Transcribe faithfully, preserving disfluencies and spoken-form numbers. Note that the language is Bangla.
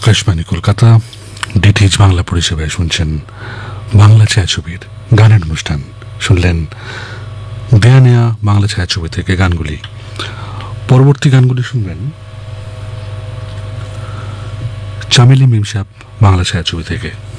আকাশবাণী কলকাতা ডিটিএইচ বাংলা পরিষেবায় শুনছেন বাংলা ছায়াছবির গানের অনুষ্ঠান। শুনলেন দেয়া নেয়া বাংলা ছায়াছবি থেকে গানগুলি। পরবর্তী গানগুলি শুনবেন চামেলি মিমসাব বাংলা ছায়াছবি থেকে।